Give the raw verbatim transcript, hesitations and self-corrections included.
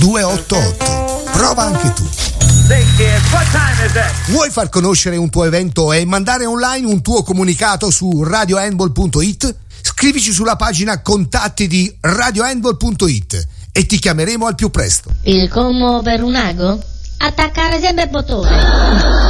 due otto otto. Prova anche tu. Vuoi far conoscere un tuo evento e mandare online un tuo comunicato su radio handball punto it? Scrivici sulla pagina contatti di radio handball punto it e ti chiameremo al più presto. Il commo per un ago? Attaccare sempre il bottone.